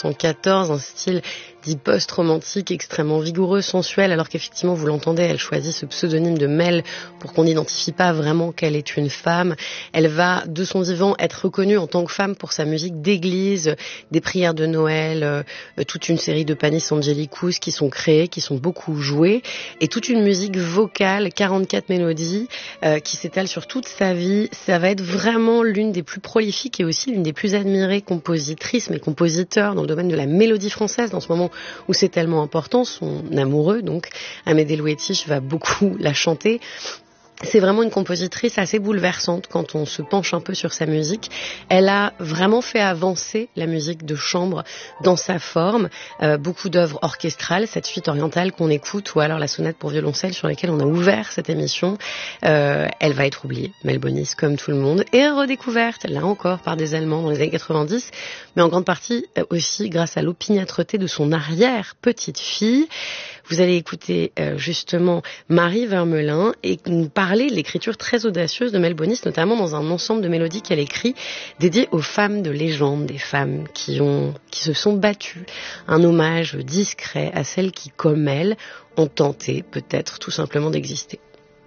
1974, un style dit post-romantique, extrêmement vigoureux, sensuel, alors qu'effectivement, vous l'entendez, elle choisit ce pseudonyme de Mel pour qu'on n'identifie pas vraiment qu'elle est une femme. Elle va, de son vivant, être reconnue en tant que femme pour sa musique d'église, des prières de Noël, toute une série de Panis Angelicus qui sont créées, qui sont beaucoup jouées, et toute une musique vocale, 44 mélodies, qui s'étale sur toute sa vie. Ça va être vraiment l'une des plus prolifiques et aussi l'une des plus admirées compositrices, mais compositeurs dans le domaine de la mélodie française, dans ce moment où c'est tellement important. Son amoureux, donc, Amédée Louetich, va beaucoup la chanter. C'est vraiment une compositrice assez bouleversante quand on se penche un peu sur sa musique. Elle a vraiment fait avancer la musique de chambre dans sa forme. Beaucoup d'œuvres orchestrales, cette suite orientale qu'on écoute, ou alors la sonate pour violoncelle sur laquelle on a ouvert cette émission. Elle va être oubliée, Mel Bonis, comme tout le monde, et redécouverte, là encore, par des Allemands dans les années 90, mais en grande partie aussi grâce à l'opiniâtreté de son arrière-petite-fille. Vous allez écouter justement Marie Vermelin et nous parler de l'écriture très audacieuse de Mel Bonis, notamment dans un ensemble de mélodies qu'elle écrit dédiées aux femmes de légende, des femmes qui se sont battues. Un hommage discret à celles qui, comme elle, ont tenté peut-être tout simplement d'exister.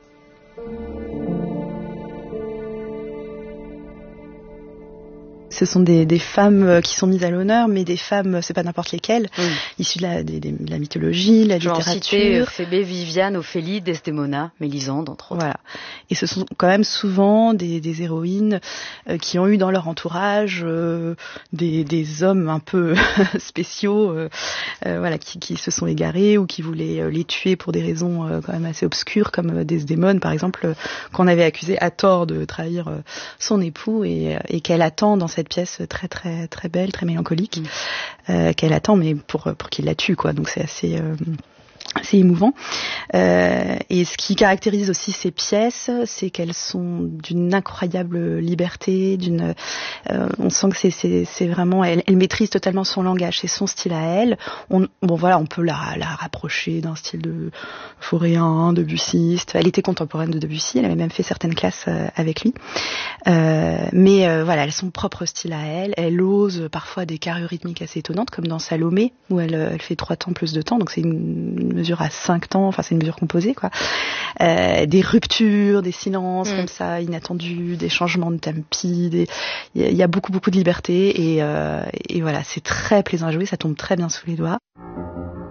Ce sont des femmes qui sont mises à l'honneur, mais des femmes, c'est pas n'importe lesquelles, issues de la mythologie, la littérature. Phébé, Viviane, Ophélie, Desdemona, Mélisande, entre autres. Voilà. Et ce sont quand même souvent des héroïnes qui ont eu dans leur entourage des hommes un peu spéciaux, voilà, qui se sont égarés ou qui voulaient les tuer pour des raisons quand même assez obscures, comme Desdémone, par exemple, qu'on avait accusé à tort de trahir son époux et qu'elle attend dans cette pièce très très très belle, très mélancolique, qu'elle attend mais pour qu'il la tue, quoi. Donc c'est assez émouvant. Et ce qui caractérise aussi ces pièces, c'est qu'elles sont d'une incroyable liberté, on sent que c'est vraiment, elle maîtrise totalement son langage, c'est son style à elle. On peut la rapprocher d'un style de Fauréen, Debussiste. Elle était contemporaine de Debussy, elle avait même fait certaines classes avec lui. Mais voilà, elle a son propre style à elle. Elle ose parfois des carrures rythmiques assez étonnantes, comme dans Salomé, où elle fait 3 temps plus de temps, donc c'est une mesure à 5 temps, enfin c'est une mesure composée, quoi. Des ruptures, des silences comme ça, inattendus, des changements de tempi, il y a beaucoup de liberté et voilà, c'est très plaisant à jouer, ça tombe très bien sous les doigts.